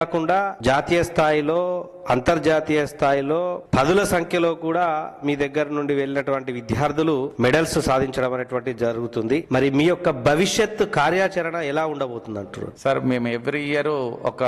కాకుండా జాతీయ స్థాయిలో అంతర్జాతీయ స్థాయిలో పదుల సంఖ్యలో కూడా మీ దగ్గర నుండి వెళ్ళినటువంటి విద్యార్థులు మెడల్స్ సాధించడం అనేటువంటి జరుగుతుంది. మరి మీ యొక్క భవిష్యత్ కార్యాచరణ ఎలా ఉండబోతుంది అంటారు? సార్, మేము ఎవ్రీ ఇయర్ ఒక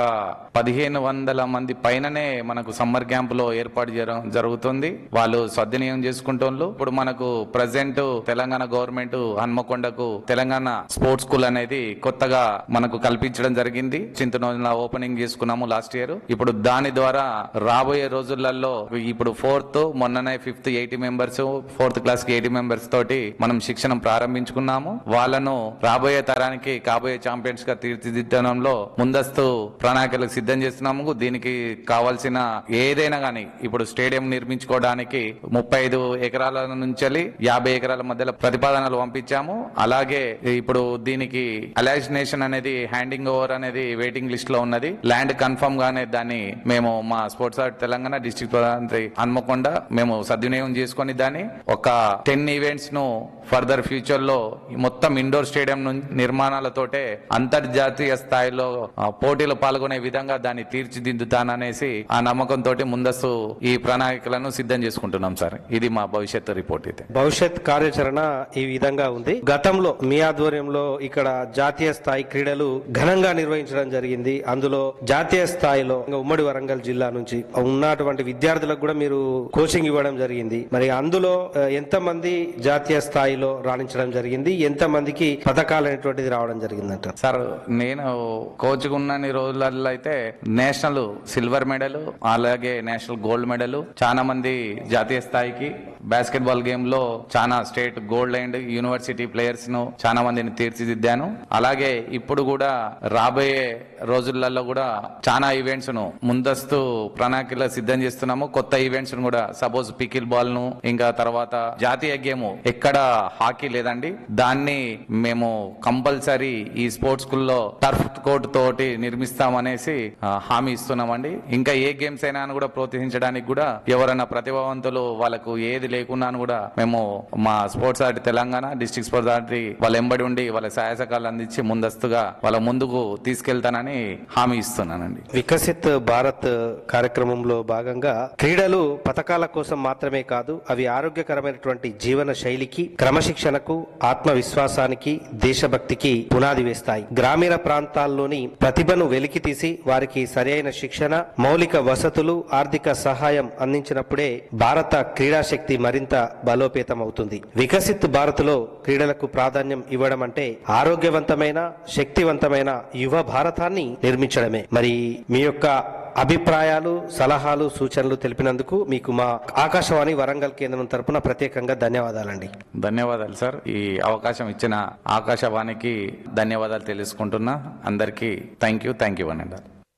1500 మంది పైననే మనకు సమ్మర్ క్యాంప్ లో ఏర్పాటు చేయడం జరుగుతుంది. వాళ్ళు సద్వినియోగం చేసుకుంటోళ్ళు. ఇప్పుడు మనకు present Telangana government హన్మకొండకు Telangana sports school అనేది కొత్తగా మనకు కల్పించడం జరిగింది. చింతనోజుల ఓపెనింగ్ చేసుకున్నాము లాస్ట్ ఇయర్. ఇప్పుడు దాని ద్వారా రాబోయే రోజులలో ఇప్పుడు 4th మొన్ననే 5th 80 మెంబర్స్, 4th క్లాస్ కి 80 మెంబర్స్ తోటి మనం శిక్షణ ప్రారంభించుకున్నాము. వాళ్ళను రాబోయే తరానికి కాబోయే ఛాంపియన్స్ గా తీర్చిదిద్దడంలో ముందస్తు ప్రణాళికలకు సిద్ధం చేస్తున్నాము. దీనికి కావాల్సిన ఏదైనా గానీ ఇప్పుడు స్టేడియం నిర్మించుకోవడానికి 35 ఎకరాల నుంచి 50 ఎకరాల మధ్యలో ప్రతిపాదనలు పంపించాము. అలాగే ఇప్పుడు దీనికి అలైజినేషన్ అనేది హ్యాండింగ్ ఓవర్ అనేది వెయిటింగ్ లిస్ట్ లో ఉన్నది. ల్యాండ్ కన్ఫర్మ్ గానే దాన్ని మేము మా స్పోర్ట్స్ తెలంగాణ డిస్ట్రిక్ట్ ప్రధానమంత్రి హన్మకొండ మేము సద్వినియోగం చేసుకుని దాన్ని ఒక 10 ఈవెంట్స్ ను ఫర్దర్ ఫ్యూచర్ లో మొత్తం ఇండోర్ స్టేడియం నిర్మాణాలతోటే అంతర్జాతీయ స్థాయిలో పోటీలు పాల్గొనే విధంగా దాన్ని తీర్చిదిద్దుతాననేసి ఆ నమ్మకంతో ముందస్తు ఈ ప్రణాళికలను సిద్ధం చేసుకుంటున్నాం సార్. ఇది మా భవిష్యత్ రిపోర్ట్. అయితే భవిష్యత్ కార్యాచరణ ఈ విధంగా ఉంది. గతంలో మీ ఆధ్వర్యంలో ఇక్కడ జాతీయ స్థాయి క్రీడలు ఘనంగా నిర్వహించడం జరిగింది. అందులో జాతీయ స్థాయిలో ఉమ్మడి వరంగల్ జిల్లా నుంచి ఉన్నటువంటి విద్యార్థులకు కూడా మీరు కోచింగ్ ఇవ్వడం జరిగింది. మరి అందులో ఎంతమంది జాతీయ స్థాయిలో రాణించడం జరిగింది, ఎంతమందికి పథకాలు అనేటువంటిది రావడం జరిగిందంట? సార్, నేను కోచ్ ఉన్న రోజులలో అయితే నేషనల్ సిల్వర్ మెడల్, అలాగే నేషనల్ గోల్డ్ మెడల్, చాలా మంది జాతీయ స్థాయికి బాస్కెట్ బాల్ గేమ్ లో చాలా state gold and university players ను చాలా మందిని తీర్చిదిద్దాను. అలాగే ఇప్పుడు కూడా రాబోయే రోజులలో కూడా చాలా ఈవెంట్స్ ను ముందస్తు ప్రణాళికలు సిద్ధం చేస్తున్నాము. కొత్త ఈవెంట్స్ ను కూడా సపోజ్ పికిల్ బాల్ ను, ఇంకా తర్వాత జాతీయ గేమ్ ఎక్కడ హాకీ లేదండి, దాన్ని మేము కంపల్సరీ ఈ స్పోర్ట్స్ స్కూల్లో టర్ఫ్ కోర్ట్ తోటి నిర్మిస్తామనేసి హామీ ఇస్తున్నామండి. ఇంకా ఏ గేమ్స్ అయినా కూడా ప్రోత్సహించడానికి కూడా ఎవరైనా ప్రతిభావంతులు వాళ్ళకు ఏది లేకున్నా కూడా మేము మా sports authority Telangana district sports authority వాళ్ళ ఎంబడి ఉండి వాళ్ళ సహాయ సహకారాలు అందించి ముందస్తుగా వాళ్ళ ముందుకు తీసుకెళ్తానని హామీ ఇస్తున్నానండి. వికసిత్ భారత్ కార్యక్రమంలో భాగంగా క్రీడలు పథకాల కోసం మాత్రమే కాదు, అవి ఆరోగ్యకరమైనటువంటి జీవన శైలికి, క్రమశిక్షణకు, ఆత్మవిశ్వాసానికి, దేశభక్తికి పునాది వేస్తాయి. గ్రామీణ ప్రాంతాల్లోని ప్రతిభను వెలికితీసి వారికి సరైన శిక్షణ, మౌలిక వసతులు, ఆర్థిక సహాయం అందించినప్పుడే భారత క్రీడా శక్తి మరింత బలోపేతం అవుతుంది. వికసిత్ భారత్ లో క్రీడలకు ప్రాధాన్యం ఇవ్వడం అంటే ఆరోగ్యవంతమైన, శక్తివంతమైన యువ భారతాన్ని నిర్మించడమే. మరి మీ యొక్క అభిప్రాయాలు, సలహాలు, సూచనలు తెలిపినందుకు మీకు మా ఆకాశవాణి వరంగల్ కేంద్రం తరపున ప్రత్యేకంగా ధన్యవాదాలండి. ధన్యవాదాలు సార్. ఈ అవకాశం ఇచ్చిన ఆకాశవాణికి ధన్యవాదాలు తెలుసుకుంటున్నా. అందరికీ థ్యాంక్ యూ అనండి.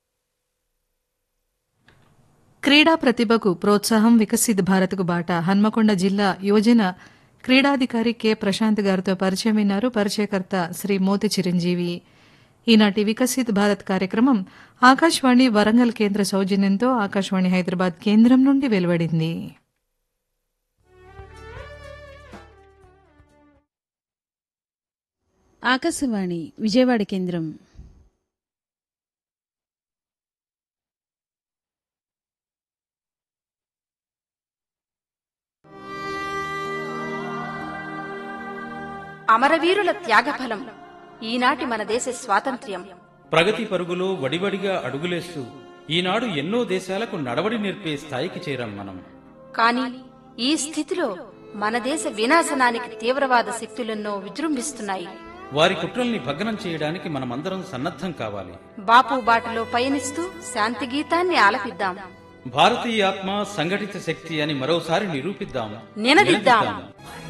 క్రీడా ప్రతిభకు ప్రోత్సాహం, వికసిత్ భారత్కు బాట. హన్మకొండ జిల్లా యువజన క్రీడాధికారి కె ప్రశాంత్ గారితో పరిచయం విన్నారు. పరిచయకర్త శ్రీ మోతి చిరంజీవి. ఈనాటి వికసిత్ భారత్ కార్యక్రమం ఆకాశవాణి వరంగల్ కేంద్ర సౌజన్యంతో ఆకాశవాణి హైదరాబాద్ కేంద్రం నుండి వెలువడింది. ఆకాశవాణి విజయవాడ కేంద్రం. అమరవీరుల త్యాగఫలం ఈనాటి మన దేశ స్వాతంత్ర్యం. ప్రగతి పరుగులో వడివడిగా అడుగులేస్తూ ఈనాడు ఎన్నో దేశాలకు నడవడి నేర్పే స్థాయికి చేరాం మనం. కానీ ఈ స్థితిలో మన దేశ వినాశనానికి తీవ్రవాద శక్తులెన్నో విజృంభిస్తున్నాయి. వారి కుట్రల్ని భగ్నం చేయడానికి మనమందరం సన్నద్ధం కావాలి. బాపు బాటలో పయనిస్తూ శాంతి గీతాన్ని ఆలపిద్దాం. భారతీయ ఆత్మ సంఘటిత శక్తి అని మరోసారి నిరూపిద్దాం, నినదిద్దాం.